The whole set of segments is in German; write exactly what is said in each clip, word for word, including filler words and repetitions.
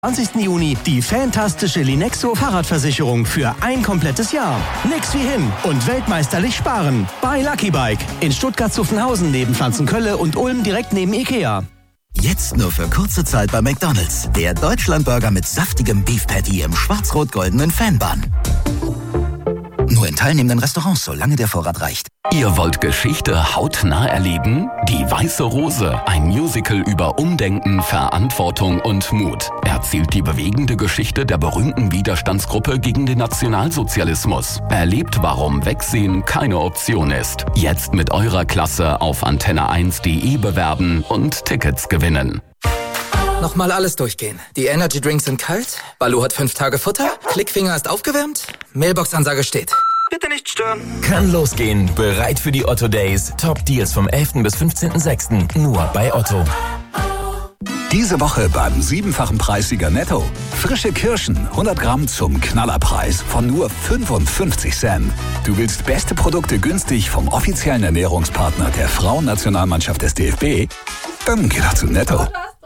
zwanzigsten Juni die fantastische Linexo Fahrradversicherung für ein komplettes Jahr. Nix wie hin und weltmeisterlich sparen. Bei Lucky Bike in Stuttgart-Zuffenhausen neben Pflanzenkölle und Ulm direkt neben Ikea. Jetzt nur für kurze Zeit bei McDonald's. Der Deutschlandburger mit saftigem Beef Patty im schwarz-rot-goldenen Fanbun. Nur in teilnehmenden Restaurants, solange der Vorrat reicht. Ihr wollt Geschichte hautnah erleben? Die Weiße Rose, ein Musical über Umdenken, Verantwortung und Mut, erzählt die bewegende Geschichte der berühmten Widerstandsgruppe gegen den Nationalsozialismus. Erlebt, warum Wegsehen keine Option ist. Jetzt mit eurer Klasse auf antenne eins punkt de bewerben und Tickets gewinnen. Nochmal alles durchgehen. Die Energy Drinks sind kalt, Balu hat fünf Tage Futter, Klickfinger ist aufgewärmt, Mailbox-Ansage steht. Bitte nicht stören. Kann losgehen. Bereit für die Otto Days. Top Deals vom elften bis fünfzehnten sechsten Nur bei Otto. Diese Woche beim siebenfachen Preissieger Netto. Frische Kirschen, hundert Gramm zum Knallerpreis von nur fünfundfünfzig Cent. Du willst beste Produkte günstig vom offiziellen Ernährungspartner der Frauennationalmannschaft des D F B? Dann geh doch zu Netto.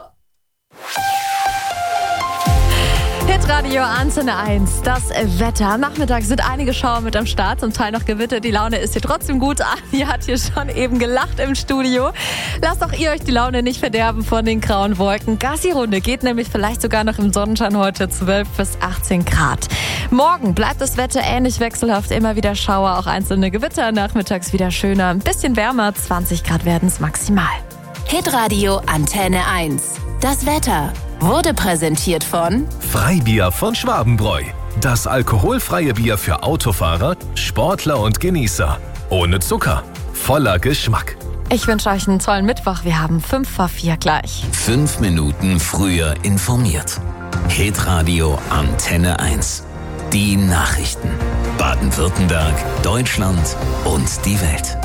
Hitradio Antenne eins, das Wetter. Nachmittags sind einige Schauer mit am Start, zum Teil noch Gewitter. Die Laune ist hier trotzdem gut. Anja hat hier schon eben gelacht im Studio. Lasst auch ihr euch die Laune nicht verderben von den grauen Wolken. Gassi-Runde geht nämlich vielleicht sogar noch im Sonnenschein heute, zwölf bis achtzehn Grad. Morgen bleibt das Wetter ähnlich wechselhaft, immer wieder Schauer, auch einzelne Gewitter. Nachmittags wieder schöner, ein bisschen wärmer, zwanzig Grad werden es maximal. Hitradio Antenne eins. Das Wetter wurde präsentiert von Freibier von Schwabenbräu. Das alkoholfreie Bier für Autofahrer, Sportler und Genießer. Ohne Zucker, voller Geschmack. Ich wünsche euch einen tollen Mittwoch. Wir haben fünf vor vier gleich. Fünf Minuten früher informiert. Hitradio Antenne eins. Die Nachrichten. Baden-Württemberg, Deutschland und die Welt.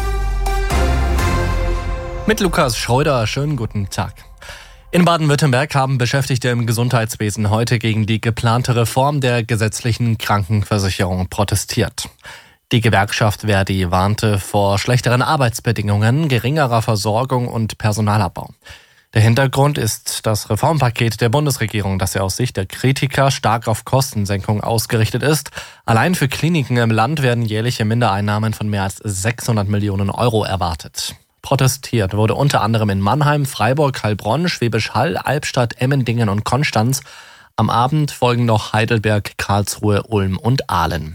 Mit Lukas Schreuder, schönen guten Tag. In Baden-Württemberg haben Beschäftigte im Gesundheitswesen heute gegen die geplante Reform der gesetzlichen Krankenversicherung protestiert. Die Gewerkschaft Verdi warnte vor schlechteren Arbeitsbedingungen, geringerer Versorgung und Personalabbau. Der Hintergrund ist das Reformpaket der Bundesregierung, das ja aus Sicht der Kritiker stark auf Kostensenkung ausgerichtet ist. Allein für Kliniken im Land werden jährliche Mindereinnahmen von mehr als sechshundert Millionen Euro erwartet. Protestiert wurde unter anderem in Mannheim, Freiburg, Heilbronn, Schwäbisch Hall, Albstadt, Emmendingen und Konstanz. Am Abend folgen noch Heidelberg, Karlsruhe, Ulm und Aalen.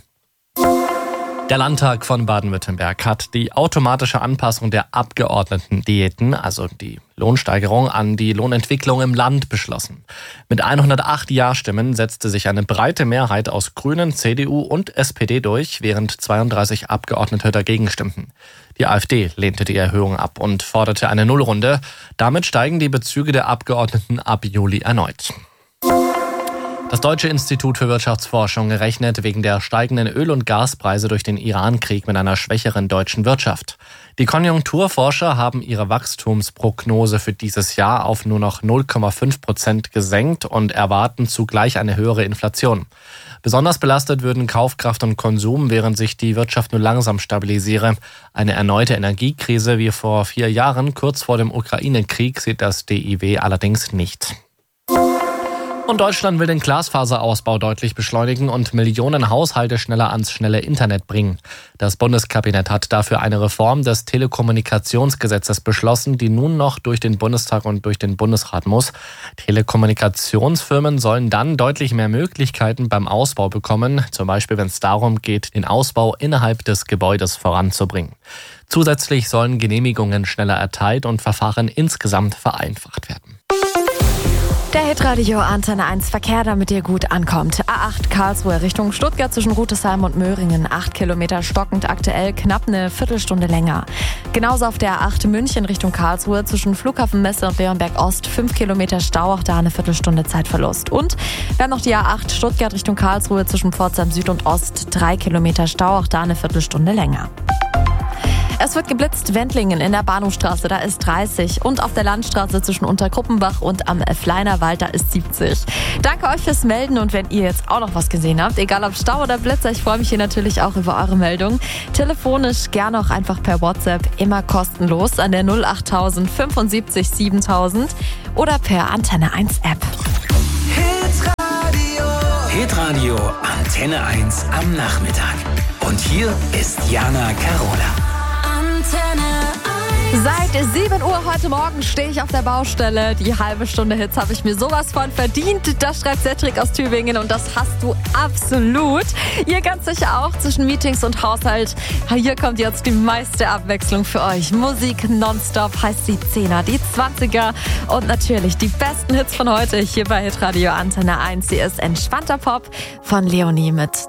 Der Landtag von Baden-Württemberg hat die automatische Anpassung der Abgeordnetendiäten, also die Lohnsteigerung, an die Lohnentwicklung im Land beschlossen. Mit hundertacht Ja-Stimmen setzte sich eine breite Mehrheit aus Grünen, C D U und S P D durch, während zweiunddreißig Abgeordnete dagegen stimmten. Die AfD lehnte die Erhöhung ab und forderte eine Nullrunde. Damit steigen die Bezüge der Abgeordneten ab Juli erneut. Das Deutsche Institut für Wirtschaftsforschung rechnet wegen der steigenden Öl- und Gaspreise durch den Iran-Krieg mit einer schwächeren deutschen Wirtschaft. Die Konjunkturforscher haben ihre Wachstumsprognose für dieses Jahr auf nur noch null Komma fünf Prozent gesenkt und erwarten zugleich eine höhere Inflation. Besonders belastet würden Kaufkraft und Konsum, während sich die Wirtschaft nur langsam stabilisiere. Eine erneute Energiekrise wie vor vier Jahren, kurz vor dem Ukraine-Krieg, sieht das D I W allerdings nicht. Und Deutschland will den Glasfaserausbau deutlich beschleunigen und Millionen Haushalte schneller ans schnelle Internet bringen. Das Bundeskabinett hat dafür eine Reform des Telekommunikationsgesetzes beschlossen, die nun noch durch den Bundestag und durch den Bundesrat muss. Telekommunikationsfirmen sollen dann deutlich mehr Möglichkeiten beim Ausbau bekommen, zum Beispiel wenn es darum geht, den Ausbau innerhalb des Gebäudes voranzubringen. Zusätzlich sollen Genehmigungen schneller erteilt und Verfahren insgesamt vereinfacht werden. Der Hitradio Antenne eins Verkehr, damit ihr gut ankommt. A acht Karlsruhe Richtung Stuttgart zwischen Rütesheim und Möhringen. acht Kilometer stockend, aktuell knapp eine Viertelstunde länger. Genauso auf der A acht München Richtung Karlsruhe zwischen Flughafen Messe und Leonberg Ost. fünf Kilometer Stau, auch da eine Viertelstunde Zeitverlust. Und wir haben noch die A acht Stuttgart Richtung Karlsruhe zwischen Pforzheim Süd und Ost. drei Kilometer Stau, auch da eine Viertelstunde länger. Es wird geblitzt, Wendlingen in der Bahnhofstraße, da ist dreißig. Und auf der Landstraße zwischen Untergruppenbach und am Fleinerwald, da ist siebzig. Danke euch fürs Melden und wenn ihr jetzt auch noch was gesehen habt, egal ob Stau oder Blitzer, ich freue mich hier natürlich auch über eure Meldung. Telefonisch gerne auch einfach per WhatsApp, immer kostenlos an der null acht null fünf fünf sieben siebentausend oder per Antenne eins App. Hitradio Antenne eins am Nachmittag. Und hier ist Jana Carola. Seit sieben Uhr heute Morgen stehe ich auf der Baustelle. Die halbe Stunde Hits habe ich mir sowas von verdient. Das schreibt Cedric aus Tübingen und das hast du absolut. Ihr ganz sicher auch zwischen Meetings und Haushalt. Hier kommt jetzt die meiste Abwechslung für euch. Musik nonstop heißt die Zehner, die Zwanziger und natürlich die besten Hits von heute hier bei Hitradio Antenne eins. Hier ist entspannter Pop von Leonie mit